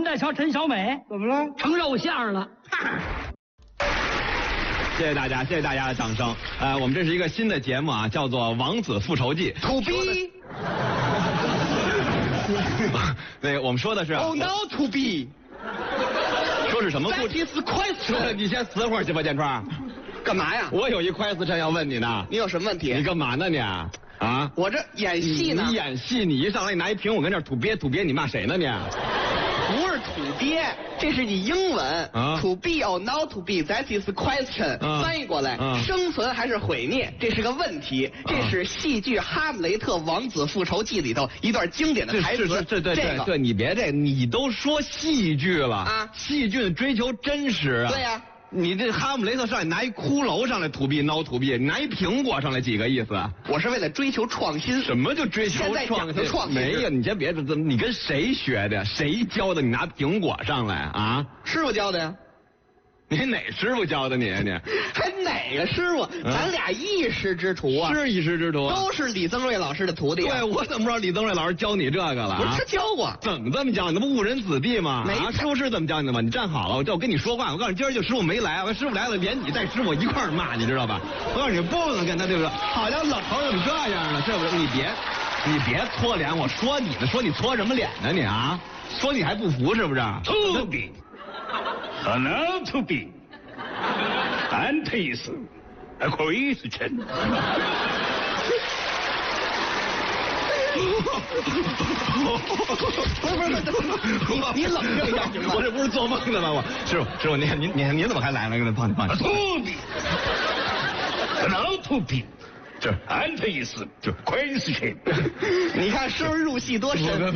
再瞧陈小美， 怎么了？ 成肉相了。 谢谢大家，谢谢大家的掌声。我们这是一个新的节目啊，叫做《王子复仇记》。 土逼。 那个我们说的是 Oh no to be。 说是什么故 That is question。 你先死会儿去吧，建川。 干嘛呀？ 我有一question要问你呢。 你有什么问题？ 你干嘛呢你？啊？ 我这演戏呢。 你演戏，你一上来你拿一苹果跟这儿土鳖土鳖，你骂谁呢你？ 不是土鳖，这是你英文。To be or not to be, that is question。翻译过来，生存还是毁灭，这是个问题。这是戏剧《哈姆雷特王子复仇记》里头一段经典的台词。 对，你别你都说戏剧了啊，戏剧的追求真实啊。 对呀。 你这哈姆雷特上来拿一骷髅上来土鳖孬土鳖，你拿一苹果上来几个意思？ 我是为了追求创新。 什么就追求创新？没有，你先别你跟谁学的？谁教的？你拿苹果上来啊？ 师傅教的呀。 你哪师傅教的你？ 还哪个师傅？咱俩一师之徒啊！ 是一师之徒， 都是李增瑞老师的徒弟。 对，我怎么不知道李增瑞老师教你这个了？ 不是教过？ 怎么这么教？你那不误人子弟吗？师傅是这么教你的吗？你站好了，我跟你说话。我告诉你，今儿就师傅没来，师傅来了，连你带师傅一块儿骂，你知道吧？我告诉你，不能跟他对不对？好家伙，老头怎么这样呢？是不是？你别搓脸，我说你呢，说你搓什么脸呢你啊？说你还不服是不是 ？To be, not to be, and is a question。 不是，你冷静一下行吗？ 我这不是做梦的吗？师傅，你怎么还来了？给他帮你。 To be, not to be。这 and is question。 你看，是不是入戏多深？